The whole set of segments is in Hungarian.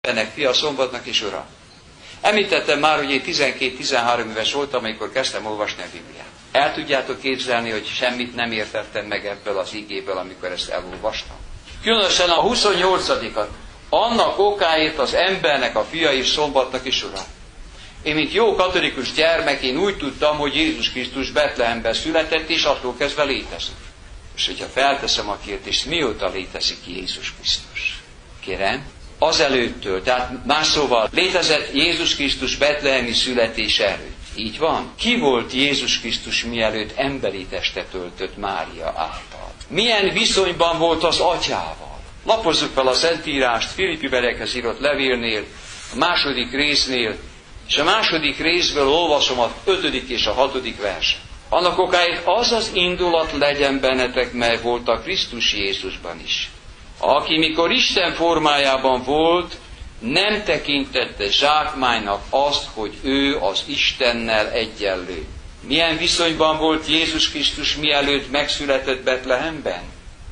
Ennek fia, szombatnak is ura. Említettem már, hogy én 12-13 éves voltam, amikor kezdtem olvasni a Bibliát. El tudjátok képzelni, hogy semmit nem értettem meg ebből az igéből, amikor ezt elolvastam? Különösen a 28-at. Annak okáért az embernek a fia is szombatnak is ura. Én, mint jó katolikus gyermek, én úgy tudtam, hogy Jézus Krisztus Betlehemben született, és attól kezdve létezik. És hogyha felteszem a kérdést, mióta létezik Jézus Krisztus? Kérem? Azelőttől, tehát más szóval létezett Jézus Krisztus betlehemi születése előtt. Így van? Ki volt Jézus Krisztus mielőtt emberi testet öltött Mária által? Milyen viszonyban volt az atyával? Lapozzuk fel a Szentírást Filippi belekhez írott levélnél, a második résznél, és a második részből olvasom a 5. és a 6. verset. Annak okáért az az indulat legyen bennetek, mely volt a Krisztus Jézusban is, aki mikor Isten formájában volt, nem tekintette zsákmánynak azt, hogy ő az Istennel egyenlő. Milyen viszonyban volt Jézus Krisztus mielőtt megszületett Betlehemben?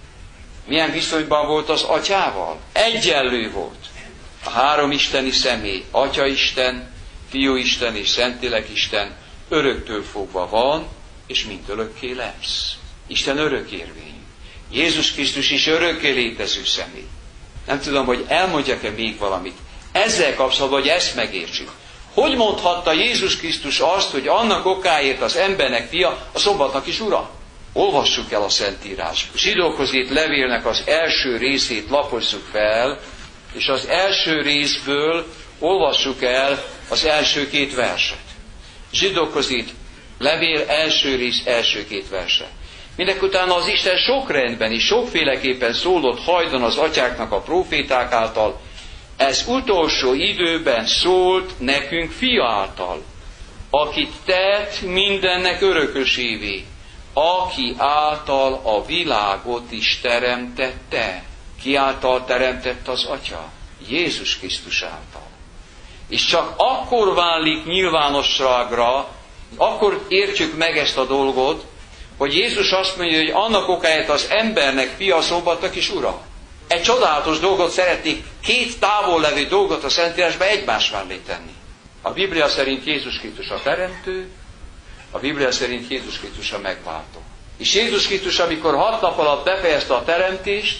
Milyen viszonyban volt az atyával? Egyenlő volt. A három isteni személy, Atya Isten, Fiú Isten és Szentlélek Isten öröktől fogva van, és mindörökké lesz. Isten örökérvényű. Jézus Krisztus is örökké létező személy. Nem tudom, hogy elmondjak-e még valamit. Ezzel kapcsolatban, hogy ezt megértsük. Hogy mondhatta Jézus Krisztus azt, hogy annak okáért az embernek fia, a szombatnak is ura? Olvassuk el a Szentírásba. Zsidókhoz írt levélnek az első részét lapozzuk fel, és az első részből olvassuk el az első 2 verset. Zsidókhoz írt levél első rész első 2 verse. Mindekutána az Isten sok rendben és sokféleképpen szólott hajdan az atyáknak a próféták által, ez utolsó időben szólt nekünk fia által, akit tett mindennek örökösévé, aki által a világot is teremtette. Ki által teremtett az Atya? Jézus Krisztus által. És csak akkor válik nyilvánosságra, akkor értjük meg ezt a dolgot, hogy Jézus azt mondja, hogy annak okáért az embernek fia, a szombatnak is ura. Egy csodálatos dolgot szeretnék, 2 távol levő dolgot a Szentírásba egymás mellé tenni. A Biblia szerint Jézus Krisztus a teremtő, a Biblia szerint Jézus Krisztus a megváltó. És Jézus Krisztus, amikor 6 nap alatt befejezte a teremtést,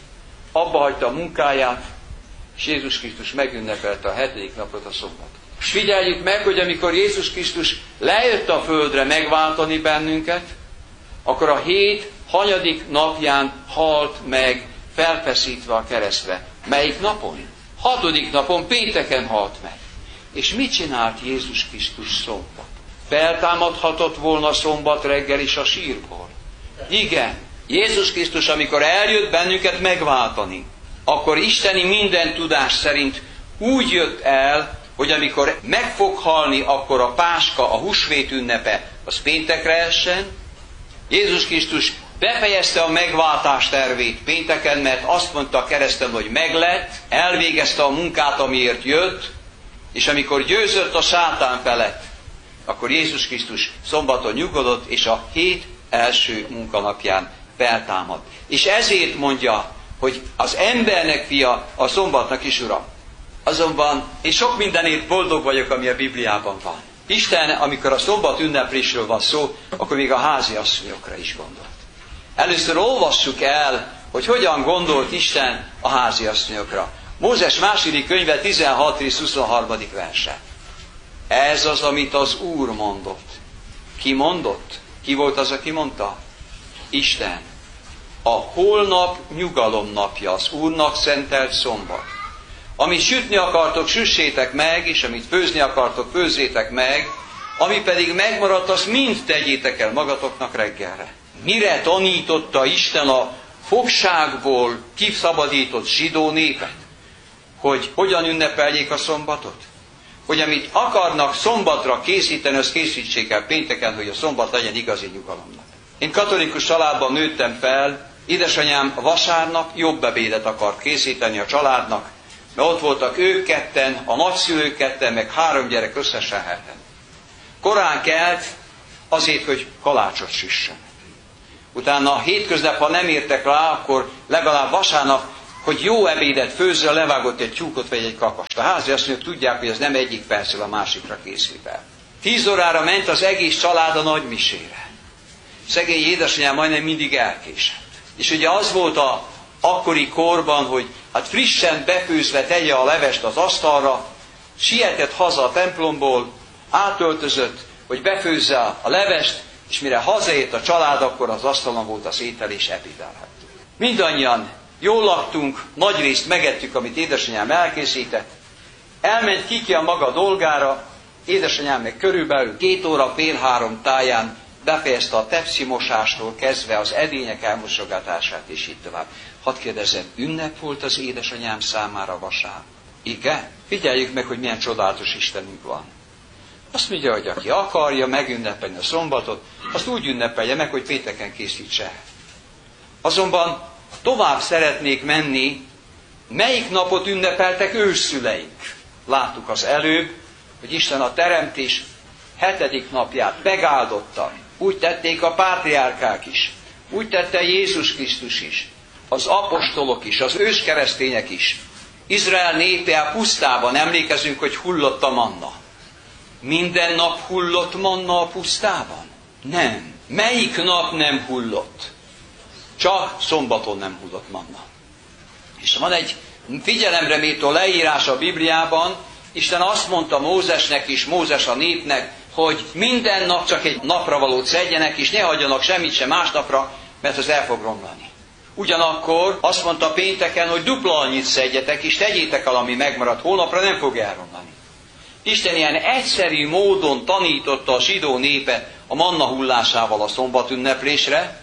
abba hagyta a munkáját, és Jézus Krisztus megünnepelte a 7. napot, a szombatot. És figyeljük meg, hogy amikor Jézus Krisztus lejött a földre megváltani bennünket, akkor a 7. hanyadik napján halt meg, felfeszítve a keresztre. Melyik napon? 6. napon, pénteken halt meg. És mit csinált Jézus Krisztus szombat? Feltámadhatott volna szombat reggel is a sírból. Igen, Jézus Krisztus, amikor eljött bennünket megváltani, akkor isteni minden tudás szerint úgy jött el, hogy amikor meg fog halni, akkor a Páska, a húsvét ünnepe, az péntekre essen. Jézus Krisztus befejezte a megváltás tervét pénteken, mert azt mondta a kereszten, hogy meglett, elvégezte a munkát, amiért jött, és amikor győzött a sátán felett, akkor Jézus Krisztus szombaton nyugodott, és a 7 első munkanapján feltámad. És ezért mondja, hogy az embernek fia, a szombatnak is ura. Azonban én sok mindenért boldog vagyok, ami a Bibliában van. Isten, amikor a szombat ünneplésről van szó, akkor még a háziasszonyokra is gondolt. Először olvassuk el, hogy hogyan gondolt Isten a háziasszonyokra. Mózes második könyve 16-23. verse. Ez az, amit az Úr mondott. Ki mondott? Ki volt az, aki mondta? Isten. A holnap nyugalom napja, az Úrnak szentelt szombat. Amit sütni akartok, süssétek meg, és amit főzni akartok, főzzétek meg, ami pedig megmaradt, azt mind tegyétek el magatoknak reggelre. Mire tanította Isten a fogságból kiszabadított zsidó népet? Hogy hogyan ünnepeljék a szombatot? Hogy amit akarnak szombatra készíteni, azt készítsék el pénteken, hogy a szombat legyen igazi nyugalomnak. Én katolikus családban nőttem fel, édesanyám vasárnap jobb ebédet akart készíteni a családnak, mert ott voltak ők ketten, a nagyszülők ketten, meg 3 gyerek összesen 7-en. Korán kelt azért, hogy kalácsot süssen. Utána a hétköznap, ha nem értek rá, akkor legalább vasárnap hogy jó ebédet főzzön, levágott egy tyúkot vagy egy kakast. A háziasszonyok tudják, hogy ez nem egyik percről a másikra készül el. 10 órára ment az egész család a nagymisére. Szegény édesanyám majdnem mindig elkésett. És ugye az volt a akkori korban, hogy hát frissen befőzve tegye a levest az asztalra, sietett haza a templomból, átöltözött, hogy befőzze a levest, és mire hazaért a család, akkor az asztalon volt az étel, és ebédelhettünk. Mindannyian jól laktunk, nagyrészt megettük, amit édesanyám elkészített. Elment ki a maga dolgára, édesanyám meg körülbelül 2 óra fél 3 táján befejezte a tepsimosástól kezdve az edények elmosogatását, és így tovább. Hadd kérdezzem, ünnep volt az édesanyám számára vasárnap? Igen? Figyeljük meg, hogy milyen csodálatos Istenünk van. Azt mondja, hogy aki akarja megünnepelni a szombatot, azt úgy ünnepelje meg, hogy pénteken készítse. Azonban tovább szeretnék menni, melyik napot ünnepeltek ősszüleink. Láttuk az előbb, hogy Isten a teremtés 7. napját megáldotta. Úgy tették a pátriárkák is. Úgy tette Jézus Krisztus is. Az apostolok is, az őskeresztények is. Izrael népe a pusztában, emlékezünk, hogy hullott a manna. Minden nap hullott manna a pusztában? Nem. Melyik nap nem hullott? Csak szombaton nem hullott manna. És van egy figyelemre méltó leírás a Bibliában, Isten azt mondta Mózesnek és Mózes a népnek, hogy minden nap csak egy napra valót szedjenek, és ne hagyjanak semmit sem másnapra, mert az el fog romlani. Ugyanakkor azt mondta pénteken, hogy dupla annyit szedjetek, és tegyétek el, ami megmaradt, holnapra nem fog elromlani. Isten ilyen egyszerű módon tanította a zsidó népet a manna hullásával a szombatünneplésre,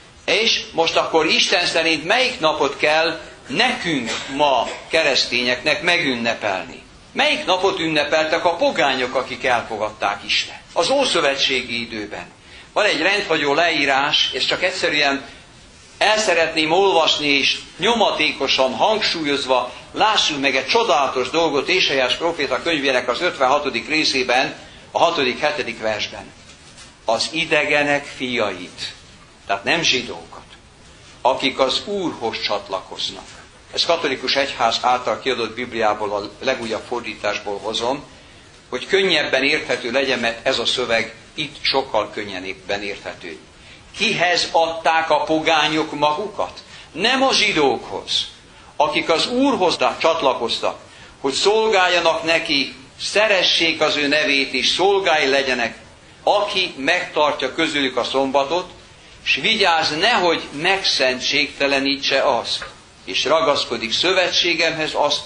és most akkor Isten szerint melyik napot kell nekünk ma keresztényeknek megünnepelni? Melyik napot ünnepeltek a pogányok, akik elfogadták Istent? Az ószövetségi időben. Van egy rendhagyó leírás, és csak egyszerűen el szeretném olvasni, és nyomatékosan, hangsúlyozva lássuk meg egy csodálatos dolgot Ézsaiás próféta könyvének az 56. részében, a 6.-7. versben. Az idegenek fiait, tehát nem zsidókat, akik az Úrhoz csatlakoznak. Ez katolikus egyház által kiadott Bibliából, a legújabb fordításból hozom, hogy könnyebben érthető legyen, mert ez a szöveg itt sokkal könnyebben érthető. Kihez adták a pogányok magukat? Nem a zsidókhoz, akik az Úrhoz csatlakoztak, hogy szolgáljanak neki, szeressék az ő nevét, és szolgái legyenek, aki megtartja közülük a szombatot, és vigyáz, nehogy megszentségtelenítse azt, és ragaszkodik szövetségemhez, azt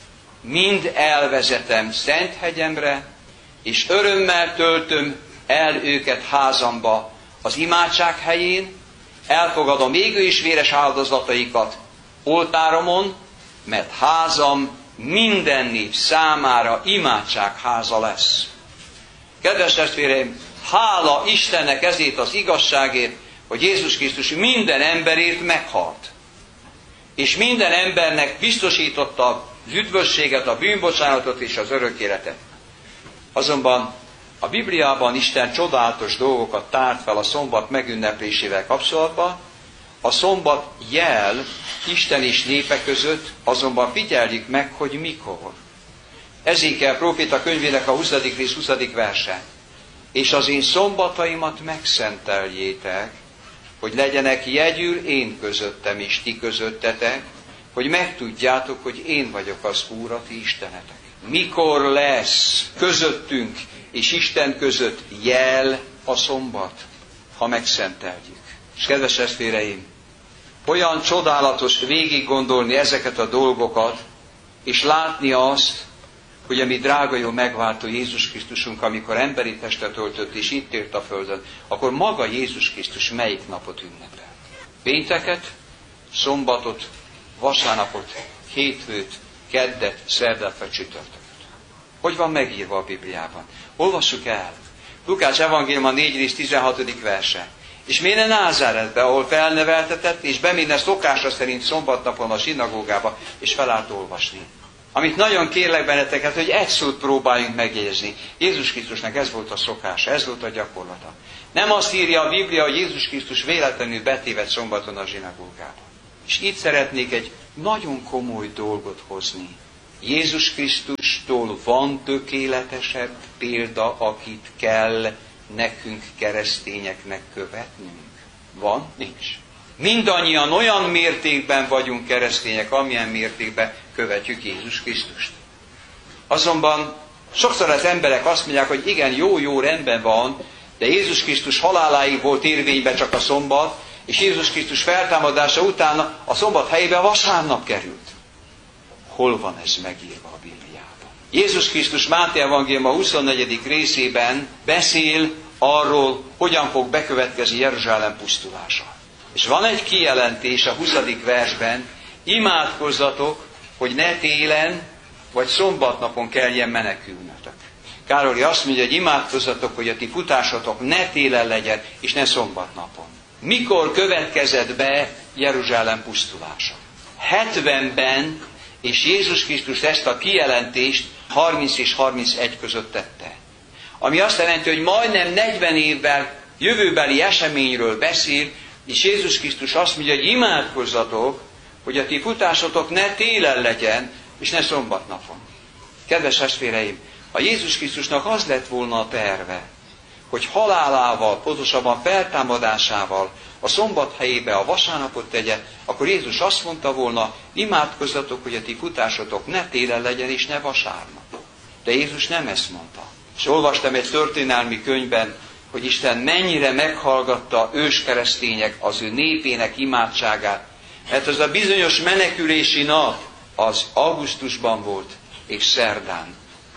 mind elvezetem szent hegyemre, és örömmel töltöm el őket házamba az imádság helyén, elfogadom égő és véres áldozataikat oltáromon, mert házam minden nép számára imádságháza lesz. Kedves testvéreim, hála Istennek ezért az igazságért, hogy Jézus Krisztus minden emberért meghalt. És minden embernek biztosította az üdvösséget, a bűnbocsánatot és az örök életet. Azonban a Bibliában Isten csodálatos dolgokat tárt fel a szombat megünneplésével kapcsolatban. A szombat jel Isten és népe között, azonban figyeljük meg, hogy mikor. Ezékel próféta könyvének a 20. rész 20. verse. És az én szombataimat megszenteljétek, hogy legyenek jegyül én közöttem és ti közöttetek, hogy megtudjátok, hogy én vagyok az Úr, a ti istenetek. Mikor lesz közöttünk és Isten között jel a szombat, ha megszenteljük? És kedves testvéreim, olyan csodálatos végig gondolni ezeket a dolgokat, és látni azt, hogy a mi drága jó megváltó Jézus Krisztusunk, amikor emberi testet öltött és itt ért a földön, akkor maga Jézus Krisztus melyik napot ünnepel? Pénteket, szombatot, vasárnapot, hétfőt, keddet, szerdát vagy csütörtököt. Hogy van megírva a Bibliában? Olvassuk el. Lukács evangéliuma 4. rész 16. verse. És méne Názáretbe, ahol felneveltetett, és beméne szokása szerint szombatnapon a zsinagógába, és felállt olvasni. Amit nagyon kérlek benneteket, hogy egy szót próbáljunk megjegyezni. Jézus Krisztusnak ez volt a szokása, ez volt a gyakorlata. Nem azt írja a Biblia, hogy Jézus Krisztus véletlenül betévedt szombaton a zsinagógába. És itt szeretnék egy nagyon komoly dolgot hozni. Jézus Krisztustól van tökéletesebb példa, akit kell nekünk keresztényeknek követnünk? Van? Nincs. Mindannyian olyan mértékben vagyunk keresztények, amilyen mértékben követjük Jézus Krisztust. Azonban sokszor az emberek azt mondják, hogy igen, jó, rendben van, de Jézus Krisztus haláláig volt érvényben csak a szombat, és Jézus Krisztus feltámadása után a szombat helyébe vasárnap került. Hol van ez megírva a Bibliában? Jézus Krisztus Máté evangéliuma 24. részében beszél arról, hogyan fog bekövetkezni Jeruzsálem pusztulása. És van egy kijelentés a 20. versben, imádkozzatok, hogy ne télen vagy szombatnapon kelljen menekülnötök. Károly azt mondja, hogy imádkozzatok, hogy a ti futásotok ne télen legyen, és ne szombatnapon. Mikor következett be Jeruzsálem pusztulása? 70-ben, és Jézus Krisztus ezt a kijelentést 30 és 31 között tette. Ami azt jelenti, hogy majdnem 40 évvel jövőbeli eseményről beszél, és Jézus Krisztus azt mondja, hogy imádkozzatok, hogy a ti futásotok ne télen legyen, és ne szombatnapon. Kedves testvéreim, ha Jézus Krisztusnak az lett volna a terve, hogy halálával, pontosabban feltámadásával a szombat helyébe a vasárnapot tegye, akkor Jézus azt mondta volna, imádkozzatok, hogy a ti futásotok ne télen legyen, és ne vasárnap. De Jézus nem ezt mondta. És olvastam egy történelmi könyvben, hogy Isten mennyire meghallgatta őskeresztények az ő népének imádságát. Mert az a bizonyos menekülési nap az augusztusban volt, és szerdán.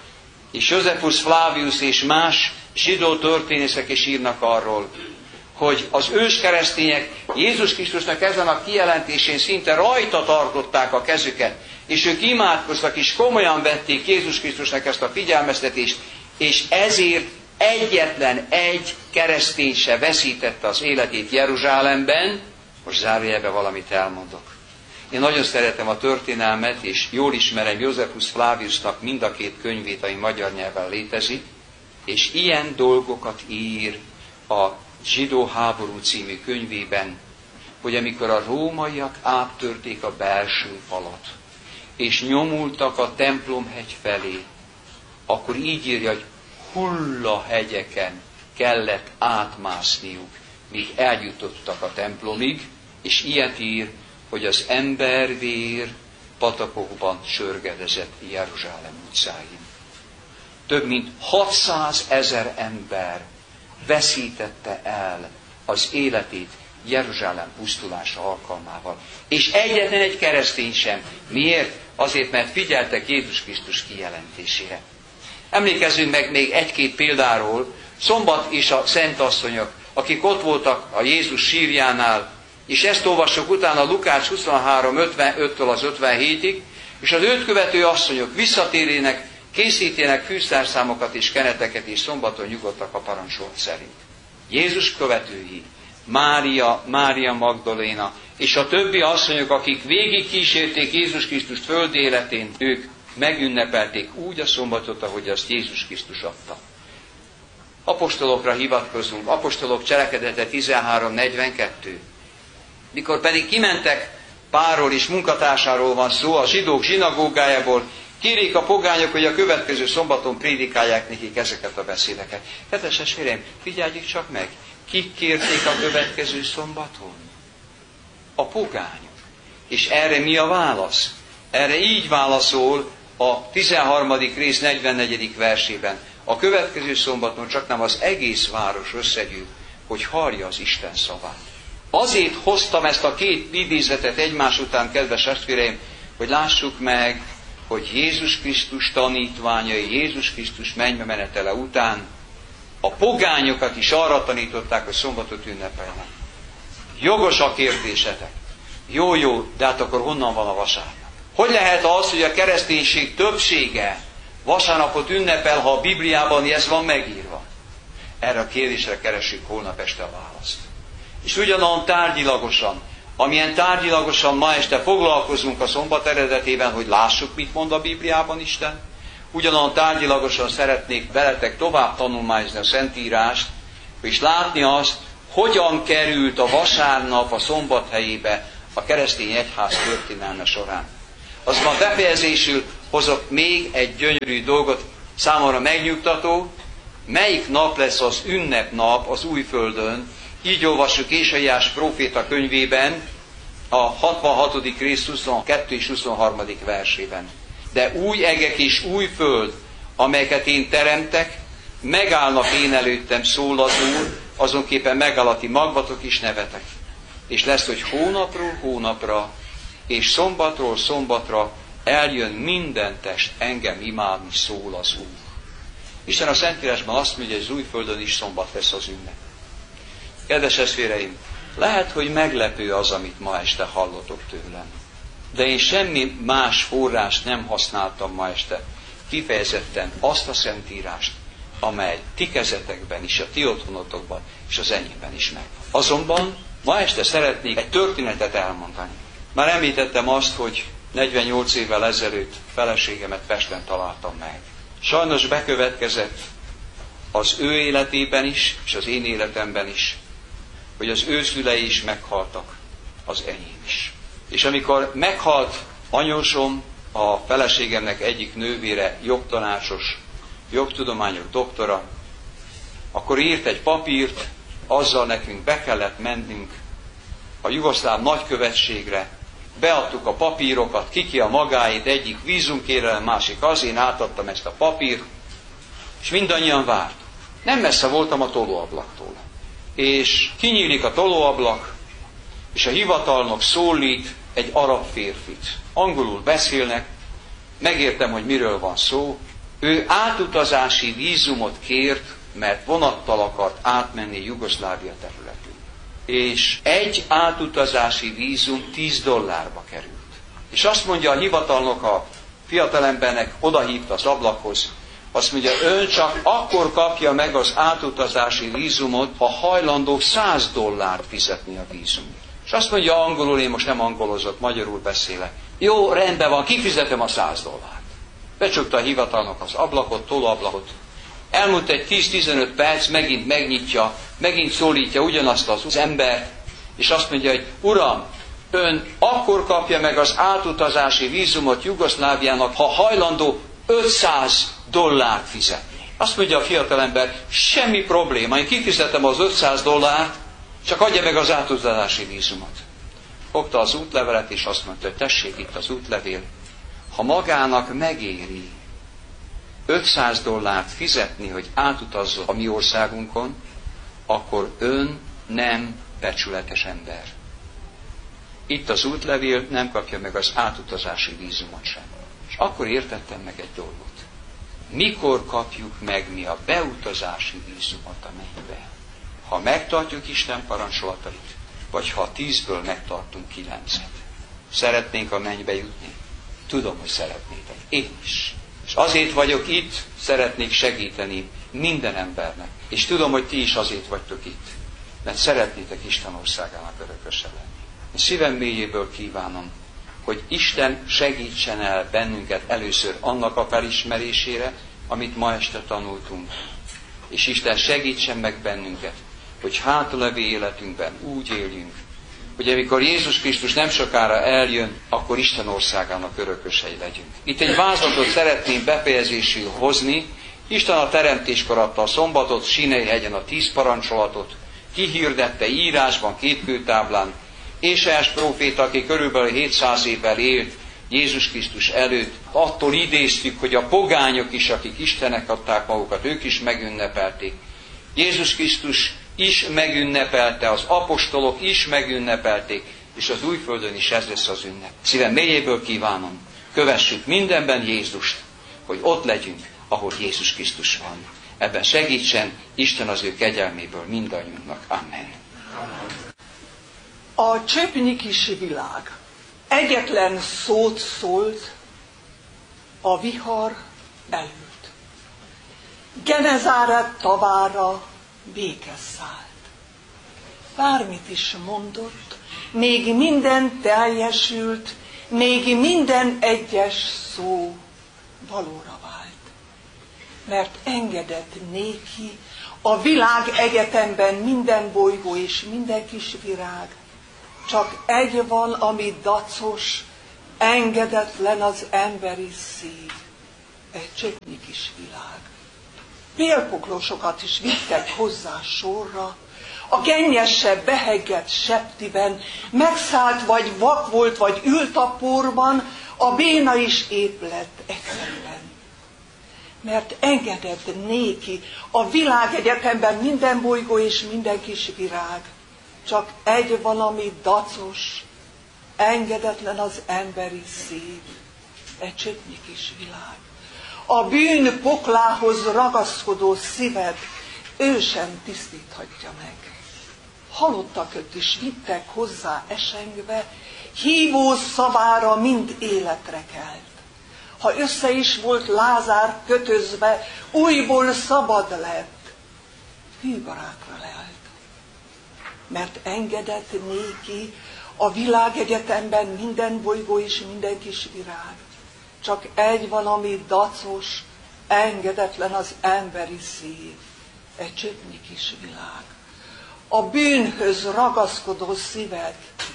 És Josephus Flavius és más zsidó történészek is írnak arról, hogy az őskeresztények Jézus Krisztusnak ezen a kijelentésén szinte rajta tartották a kezüket, és ők imádkoztak, és komolyan vették Jézus Krisztusnak ezt a figyelmeztetést, és ezért egyetlen egy keresztény se veszítette az életét Jeruzsálemben. Most zárójelben valamit elmondok. Én nagyon szeretem a történelmet, és jól ismerem Josephus Flaviusnak mind a két könyvét, ami magyar nyelven létezik, és ilyen dolgokat ír a Zsidó háború című könyvében, hogy amikor a rómaiak áttörték a belső falat, és nyomultak a templomhegy felé, akkor így írja, hogy hullahegyeken kellett átmászniuk, míg eljutottak a templomig, és ilyet ír, hogy az embervér patakokban sörgedezett Jeruzsálem utcáin. Több mint 600 000 ember veszítette el az életét Jeruzsálem pusztulása alkalmával. És egyetlen egy keresztény sem. Miért? Azért, mert figyeltek Jézus Krisztus kijelentésére. Emlékezzünk meg még egy-két példáról. Szombat és a szentasszonyok, akik ott voltak a Jézus sírjánál, és ezt olvassuk utána Lukács 23:55-től az 57-ig, és az őt követő asszonyok visszatérének, készítének fűszerszámokat és keneteket, és szombaton nyugodtak a parancsolat szerint. Jézus követői, Mária Magdaléna, és a többi asszonyok, akik végig kísérték Jézus Krisztus földi életén, ők megünnepelték úgy a szombatot, ahogy azt Jézus Krisztus adta. Apostolokra hivatkozunk, apostolok cselekedete 13:42. Mikor pedig kimentek, Pálról és munkatársáról van szó, a zsidók zsinagógájából, kérik a pogányok, hogy a következő szombaton prédikálják nekik ezeket a beszédeket. Kedves testvéreim, figyeljük csak meg, kik kérték a következő szombaton? A pogányok. És erre mi a válasz? Erre így válaszol a 13. rész 44. versében. A következő szombaton csaknem az egész város összegyűl, hogy hallja az Isten szavát. Azért hoztam ezt a két idézetet egymás után, kedves testvéreim, hogy lássuk meg, hogy Jézus Krisztus tanítványai, Jézus Krisztus mennybe menetele után a pogányokat is arra tanították, hogy szombatot ünnepelnek. Jogos a kérdésetek. Jó, de hát akkor honnan van a vasárnap? Hogy lehet az, hogy a kereszténység többsége vasárnapot ünnepel, ha a Bibliában ez van megírva? Erre a kérdésre keressük holnap este a választ. És ugyanolyan tárgyilagosan, amilyen tárgyilagosan ma este foglalkozunk a szombat eredetében, hogy lássuk, mit mond a Bibliában Isten, ugyanolyan tárgyilagosan szeretnék veletek tovább tanulmányozni a Szentírást, és látni azt, hogyan került a vasárnap a szombat helyébe a keresztény egyház történelme során. Azonban befejezésül hozok még egy gyönyörű dolgot, számomra megnyugtató, melyik nap lesz az ünnepnap az Újföldön. Így olvassuk Ézsaiás próféta könyvében, a 66. rész 22 és 23. versében. De új egek és új föld, amelyeket én teremtek, megállnak én előttem, szól az Úr, azonképpen megáll a ti magvatok is nevetek. És lesz, hogy hónapról hónapra, és szombatról szombatra eljön minden test engem imádni, szól az Úr. Isten a Szentírásban azt mondja, hogy az Újföldön is szombat lesz az ünnep. Kedves testvéreim, lehet, hogy meglepő az, amit ma este hallotok tőlem. De én semmi más forrást nem használtam ma este. Kifejezetten azt a Szentírást, amely ti kezetekben is, a ti otthonotokban és az enyémben is meg. Azonban ma este szeretnék egy történetet elmondani. Már említettem azt, hogy 48 évvel ezelőtt feleségemet Pesten találtam meg. Sajnos bekövetkezett az ő életében is, és az én életemben is, hogy az ő szülei is meghaltak, az enyém is. És amikor meghalt anyósom, a feleségemnek egyik nővére, jogtanácsos, jogtudományok doktora, akkor írt egy papírt, azzal nekünk be kellett mennünk a jugoszláv nagykövetségre, beadtuk a papírokat, kiki a magáét, egyik vízumkérelem, másik az, én átadtam ezt a papírt, és mindannyian vártuk. Nem messze voltam a tolóablaktól. És kinyílik a tolóablak, és a hivatalnok szólít egy arab férfit. Angolul beszélnek, megértem, hogy miről van szó. Ő átutazási vízumot kért, mert vonattal akart átmenni Jugoszlávia területén. És egy átutazási vízum $10 került. És azt mondja a hivatalnok a fiatalembernek, odahívta az ablakhoz, azt mondja, ön csak akkor kapja meg az átutazási vízumot, ha hajlandó $100 fizetni a vízumot. És azt mondja angolul, én most nem angolozott, magyarul beszélek. Jó, rendben van, kifizetem a $100. Becsukta a hivatalnok az ablakot, tolóablakot. Elmúlt egy 10-15 perc, megint megnyitja, megint szólítja ugyanazt az embert, és azt mondja, hogy uram, ön akkor kapja meg az átutazási vízumot Jugoszláviának, ha hajlandó $500 fizetni. Azt mondja a fiatalember, semmi probléma, én kifizetem az $500, csak adja meg az átutazási vízumot. Fogta az útlevelet, és azt mondta, hogy tessék itt az útlevél. Ha magának megéri $500 fizetni, hogy átutazzon a mi országunkon, akkor ön nem becsületes ember. Itt az útlevél, nem kapja meg az átutazási vízumot sem. És akkor értettem meg egy dolgot. Mikor kapjuk meg mi a beutazási vízumot a mennybe? Ha megtartjuk Isten parancsolatait, vagy ha 10-ből megtartunk 9-et. Szeretnénk a mennybe jutni? Tudom, hogy szeretnétek. Én is. És azért vagyok itt, szeretnék segíteni minden embernek. És tudom, hogy ti is azért vagytok itt, mert szeretnétek Isten országának örököse lenni. És szívem mélyéből kívánom, hogy Isten segítsen el bennünket először annak a felismerésére, amit ma este tanultunk. És Isten segítsen meg bennünket, hogy hátralévő életünkben úgy éljünk, hogy amikor Jézus Krisztus nem sokára eljön, akkor Isten országának örökösei legyünk. Itt egy vázlatot szeretném befejezésül hozni. Isten a teremtéskor adta a szombatot, Sinai hegyen a 10 parancsolatot, kihirdette írásban 2 kőtáblán. Ézsaiás próféta, aki körülbelül 700 évvel élt Jézus Krisztus előtt, attól idéztük, hogy a pogányok is, akik Istennek adták magukat, ők is megünnepelték. Jézus Krisztus is megünnepelte, az apostolok is megünnepelték, és az Újföldön is ez lesz az ünnep. Szívem mélyéből kívánom, kövessük mindenben Jézust, hogy ott legyünk, ahol Jézus Krisztus van. Ebben segítsen Isten az ő kegyelméből mindannyiunknak. Amen. A cseppnyi kis világ egyetlen szót szólt, a vihar elült. Genezáret tavára béke szállt. Bármit is mondott, még minden teljesült, még minden egyes szó valóra vált. Mert engedett néki a világ egyetemben minden bolygó és minden kis virág, Csak egy van, ami dacos, engedetlen az emberi szív. Egy cseppnyi kis világ. Pélpoklósokat is vittek hozzá sorra, a gennyesebb beheggett septiben, megszállt vagy vak volt, vagy ült a porban, a béna is épp lett egyszerűen. Mert engedett néki a világegyetemben minden bolygó és minden kis virág. Csak egy van, ami dacos, engedetlen az emberi szív. Egy cseppnyi kis világ. A bűn poklához ragaszkodó szíved ő sem tisztíthatja meg. Halottakat is vittek hozzá esengve, hívó szavára mind életre kelt. Ha össze is volt Lázár kötözve, újból szabad lett, hűbarákra lelt. Mert engedett néki a világegyetemben minden bolygó és minden kis virág. Csak egy van, ami dacos, engedetlen az emberi szív. Egy cseppnyi kis világ. A bűnhöz ragaszkodó szíved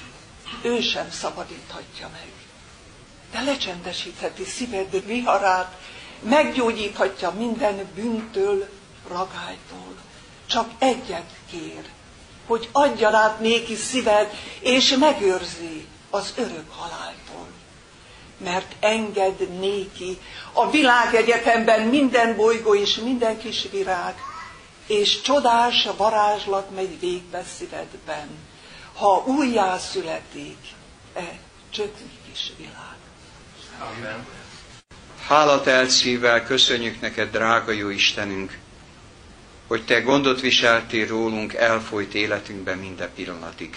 ő sem szabadíthatja meg. De lecsendesítheti szíved viharát, meggyógyíthatja minden bűntől, ragálytól. Csak egyet kér, hogy adja át néki szíved, és megőrzi az örök haláltól. Mert enged néki a világegyetemben minden bolygó és minden kis virág, és csodás varázslat megy végbe szívedben, ha újjá születik cseppnyi kis világ. Amen. Hálatelt szívvel köszönjük neked, drága jó Istenünk, hogy te gondot viseltél rólunk elfolyt életünkben minden pillanatig.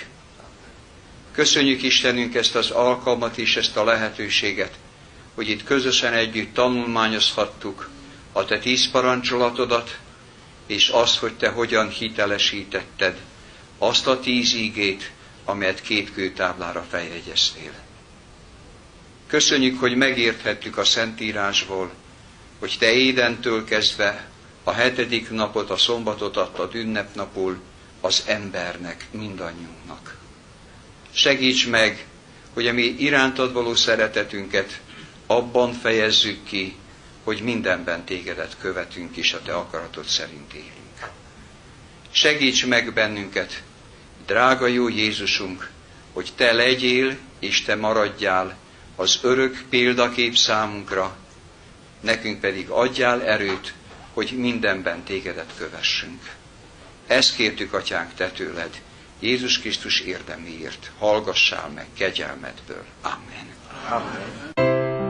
Köszönjük Istenünk ezt az alkalmat és ezt a lehetőséget, hogy itt közösen együtt tanulmányozhattuk a te 10 parancsolatodat, és azt, hogy te hogyan hitelesítetted azt a 10 ígét, amelyet 2 kőtáblára feljegyeztél. Köszönjük, hogy megérthettük a Szentírásból, hogy te Édentől kezdve a 7. napot, a szombatot adtad ünnepnapul az embernek, mindannyiunknak. Segíts meg, hogy a mi irántad való szeretetünket abban fejezzük ki, hogy mindenben tégedet követünk és a te akaratod szerint élünk. Segíts meg bennünket, drága jó Jézusunk, hogy te legyél és te maradjál az örök példakép számunkra, nekünk pedig adjál erőt, hogy mindenben tégedet kövessünk. Ezt kértük, Atyánk, te tőled, Jézus Krisztus érdeméért. Hallgassál meg kegyelmedből. Amen. Amen.